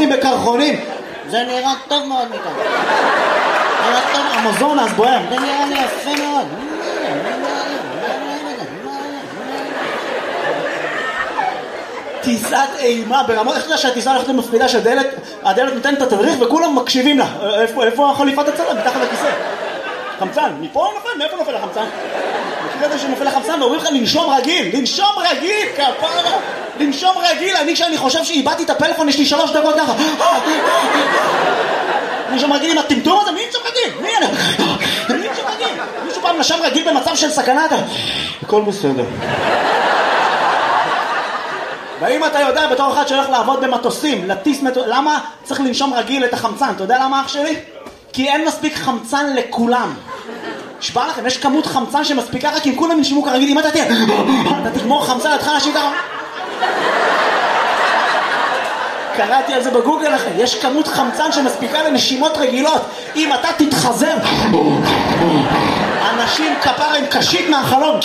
עובדים בקרחונים. זה נראה טוב מאוד מכאן. נראה טוב, המוזון אז בוער. זה נראה לי יפה מאוד. טיסת אימה ברמות, איך אתה יודע שהטיסה הולכת למפחידה שהדלת נותנת את התדריך וכולם מקשיבים לה? איפה החליפת הצלם? מתחת לכיסא. חמצן, מפה נופל? מאיפה נופל החמצן? מכיר את זה שנופל החמצן ואומרים לך לנשום רגיל, כפרה, לנשום רגיל. אני כשאני חושב שאיבדתי את הפלאפון יש לי 3 דקות ככה. לנשום רגיל עם הטמטום הזה, מי נשום רגיל? מי נשום רגיל? מישהו פעם נשם רגיל במצב של סכנה? הכל בסדר. ואם אתה יודע בתור אחד שהולך לעבוד במטוסים, למה צריך לנשום רגיל את החמצן? אתה יודע למה אח שלי? כי אין מספיק חמצן לכולם. שבא לכם, יש כמות חמצן שמספיקה רק אם כולם ינשימו כרגיל. אם אתה תגמור חמצן, אתה תתחיל להשיב ככה. קראתי על זה בגוגל לכם. יש כמות חמצן שמספיקה לנשימות רגילות. אם אתה תתחזר, אנשים כפרה עם קשית מהחלום.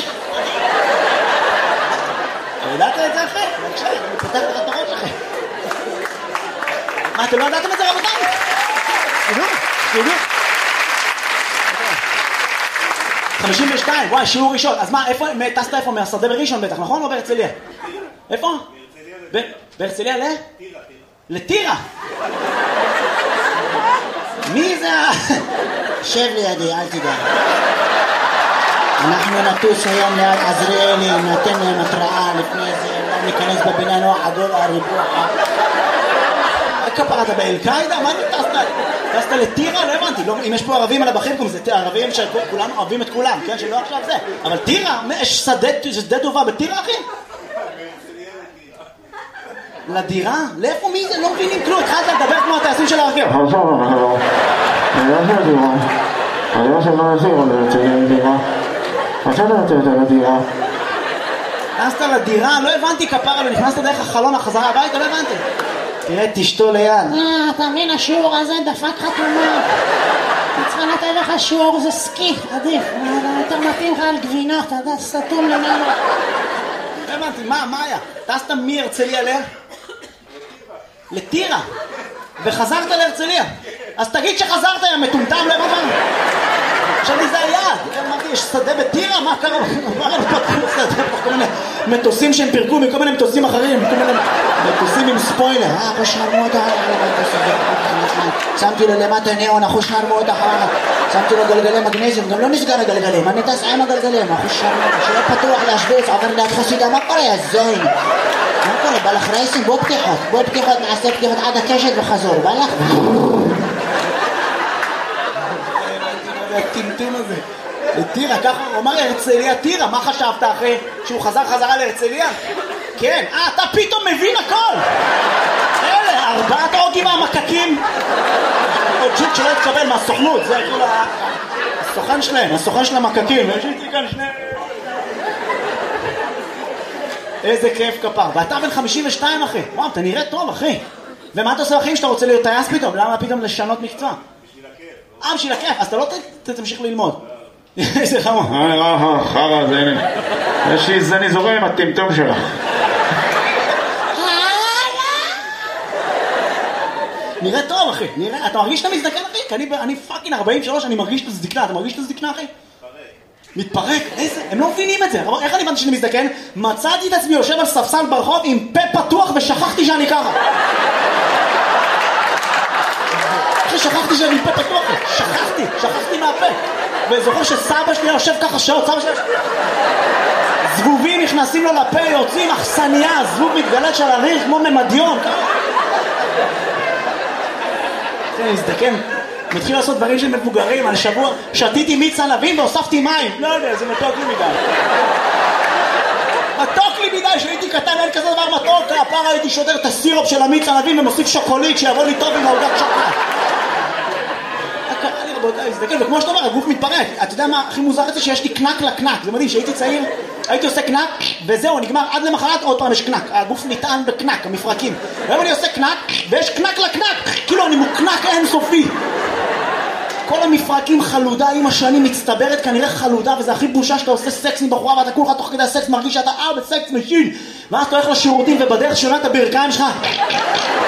ידעת את זה אחרי? בבקשה, אני פותח לך את הראש אחרי. מה, אתם לא ידעתם את זה רבותיי? תדעו. 52, וואי, שיעור ראשון. אז מה, טסת איפה? מהשדה בראשון בטח, נכון? או בהרצליה? איפה? בהרצליה ל? לטירה. מי זה? שב לידי, אל תדע. אנחנו נטוס היום ליד עזריאלי, נתן להם התראה לפני זה, לא ניכנס בבניין או עגול הריבוע. כפרה, אתה באל-קאידה? מה אתה טסת? טסת לטירה? לא הבנתי. אם יש פה ערבים על הבחים, זה ערבים שכולם אוהבים את כולם, כן? שלא עכשיו זה. אבל טירה? יש שדה טובה בטירה, אחי? לדירה? לאיפה מי זה? לא מבינים כלום. התחלת לדבר כמו הטייסים של הרכב. נכנסת לדירה? לא הבנתי כפרה, לא נכנסת דרך החלון החזרה הביתה? לא הבנתי. תראה, תשתו ליד. אתה מבין, השיעור הזה דפק חתומה. צריכה לתת לך שיעור, זה סקי, עדיף. יותר מתאים לך על גבינות, אתה יודע, סתום למעלה. לא הבנתי, מה היה? טסת מהרצליה לטירה. וחזרת להרצליה. אז תגיד שחזרת, יא מטומטם, לא הבנתי. עכשיו זה היעד. אמרתי, יש שדה בטירה? מה קרה? כל מיני מטוסים שהם פירקו מכל מיני מטוסים אחרים, כל מיני מטוסים עם ספוילר. אחוש הרמודה, שמתי לו למטה ניאון, אחוש הרמודה, שמתי לו גלגלי מגנזיום, גם לא נסגר הגלגלים, אני טס עם הגלגלים, אחוש הרמודה, שלא פתוח להשוויץ, עובר ליד חסידה, מה קורה, יא זוין? מה קורה, בא לך רייסים? בוא פתיחות, נעשה פתיחות עד הקשת וחזור, בא לך? הטמטום הזה לטירה, ככה הוא אמר להרצליה טירה. מה חשבת אחרי שהוא חזרה להרצליה? כן, אתה פתאום מבין הכל. אלה, 4 אוגים מהמקקים או ג'וק שלא התקבל מהסוכנות. זה כאילו הסוכן של המקקים. יש איתי כאן שני. איזה כיף כפר. ואתה בן 52 אחי. וואו, אתה נראה טוב אחי. ומה אתה עושה אחים שאתה רוצה להיות טייס פתאום? למה פתאום לשנות מקצוע? בשביל הכיף, אז אתה לא תמשיך ללמוד. איזה חמור. חרא, זה הנה. יש לי זני זורם עם הטמטום שלך. נראה טוב אחי, אתה מרגיש שאתה מזדקן אחי? כי אני פאקינג 43, אני מרגיש את הזדקנה. אתה מרגיש את הזדקנה אחי? מתפרק, איזה, הם לא מבינים את זה. איך אני הבנתי שאני מזדקן? מצאתי את עצמי יושב על ספסל ברחוב עם פה פתוח ושכחתי שאני ככה. שכחתי שאני פה פתוח, שכחתי מהפה. וזוכר שסבא שלי יושב ככה שעות, סבא שלי זבובים נכנסים לו לפה, יוצאים אכסניה, זבוב מתגלת של הריח כמו ממדיון. אני מזדקן, מתחיל לעשות דברים של מבוגרים. על שבוע שתיתי מיץ ענבים והוספתי מים. לא יודע, זה מתוק לי מדי. מתוק לי מדי, שהייתי קטן אין כזה דבר מתוק. הפעם הייתי שודר את הסירופ של המיץ ענבים ומוסיף שוקולית שיבוא לי טוב עם העוגת שוקולד. קרה לי רבותיי, מזדקן, וכמו שאתה אומר, הגוף מתפרק. אתה יודע מה הכי מוזר את זה? שיש לי קנק לקנק. זה מדהים, שהייתי צעיר, הייתי עושה קנק וזהו, נגמר עד למחרת עוד פעם יש קנק. הגוף נטען בקנק, המפרקים. והיום אני עושה קנק ויש קנק לקנק. כאילו אני מוקנק אינסופי. כל המפרקים חלודה עם השנים מצטברת כנראה חלודה, וזה הכי בושה שאתה עושה סקס עם בחורה ואתה כולך תוך כדי הסקס מרגיש שאתה בסקס משין, ואז אתה הולך לשירותים ובדרך שונה את הברכיים שלך